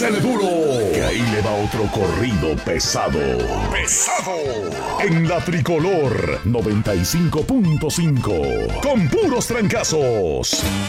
Désele duro, que ahí le va otro corrido pesado. En la Tricolor 95.5, con puros trancazos.